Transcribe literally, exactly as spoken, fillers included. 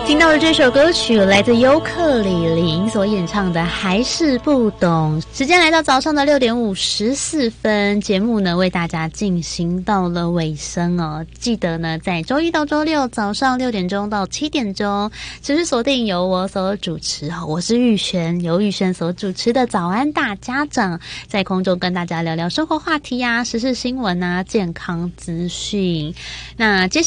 听到的这首歌曲来自尤克里里所演唱的《还是不懂》。时间来到早上的六点五十四分，节目呢为大家进行到了尾声哦。记得呢在周一到周六早上六点钟到七点钟持续锁定由我所主持，我是玉璇，由玉璇所主持的早安大家长，在空中跟大家聊聊生活话题啊、时事新闻啊、健康资讯。那接下